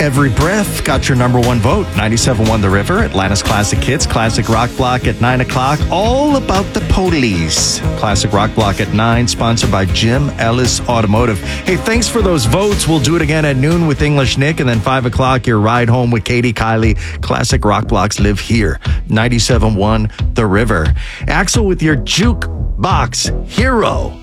Every Breath got your number one vote. 97.1 The River, Atlanta's Classic Hits, Classic Rock Block at 9 o'clock. All About the Police. Classic Rock Block at 9, sponsored by Jim Ellis Automotive. Hey, thanks for those votes. We'll do it again at noon with English Nick, and then 5 o'clock, your ride home with Katie Kylie. Classic Rock Blocks live here. 97.1 The River. Axel with your Jukebox Hero.